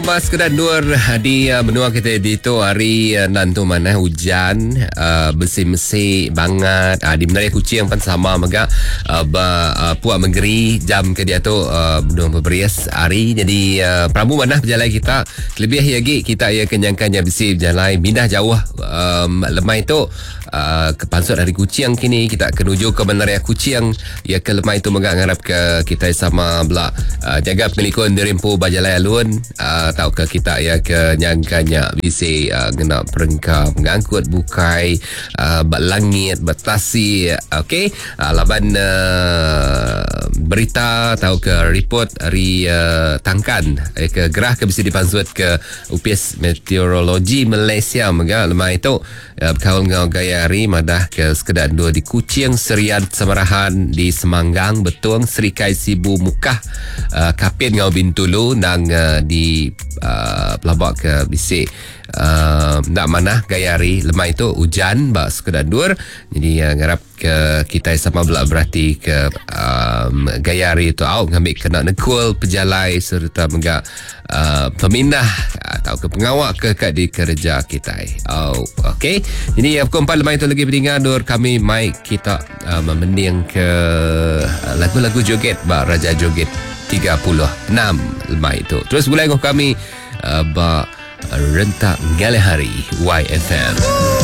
Mas Kedah Nur di benua kita di tu hari nantu mana hujan bersih-bersih banget di Menara Kucing pun sama mega puak menggeri jam ke dia tu belum berberias hari jadi pramu mana berjalan kita lebih lagi kita ya kenyangkannya bersih berjalan mindah jauh lemai tu ke Pansut Hari Kucing kini kita menuju ke Menara Kucing ya ke lemai tu mega ngarap ke kita sama belak jaga pelikon dirimpu berjalan alun tahu ke kita ya ke nyangkanya bisi kena perengkap mengangkut bukai langit batasi okey laban berita tahu ke report hari tangkan ke gerah ke bisi dipansut ke UPS Meteorologi Malaysia mega lemah itu berkaul dengan gaya hari madah ke sekedar dua di Kuching Serian Samarahan di Semanggang Betung Serikai Sibu Mukah Kapin ngau Bintulu nang di pelabak ke bisik nak mana gaya hari lemah itu hujan bak sekedar dur jadi ngarap ke kita sama belak berarti ke gaya hari itu ngambil kena nekul pejalai serta mega pemindah atau ke pengawak ke di kerja kita okey jadi pukul 4 lemah itu lagi beringat dur kami mai kita memening ke lagu-lagu joget bak Raja Joget 36 lemah itu terus mulai kami rentak Galehari YFM.